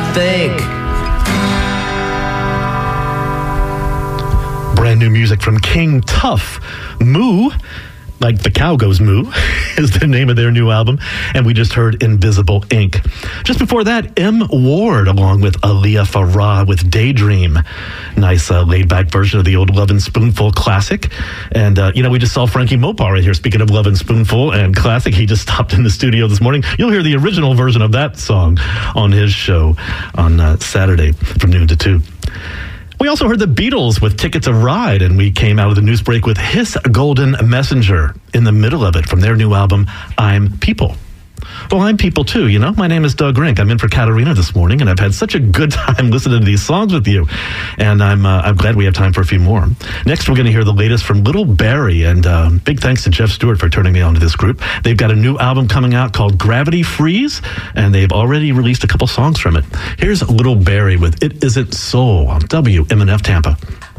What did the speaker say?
think. Brand new music from King Tuff. Moo, like the cow goes moo, is the name of their new album. And we just heard Invisible Ink. Just before that, M. Ward, along with Aaliyah Farah with Daydream. Nice laid-back version of the old Lovin' Spoonful classic. And, we just saw Frankie Mopar right here. Speaking of Lovin' Spoonful and classic, he just stopped in the studio this morning. You'll hear the original version of that song on his show on Saturday from noon to 2. We also heard the Beatles with Ticket to Ride, and we came out of the news break with His Golden Messenger in the middle of it from their new album, I'm People. Well, I'm people too, you know. My name is Doug Rink. I'm in for Katarina this morning, and I've had such a good time listening to these songs with you. And I'm glad we have time for a few more. Next, we're going to hear the latest from Little Barrie, and big thanks to Jeff Stewart for turning me on to this group. They've got a new album coming out called Gravity Freeze, and they've already released a couple songs from it. Here's Little Barrie with It Isn't Soul on WMNF Tampa.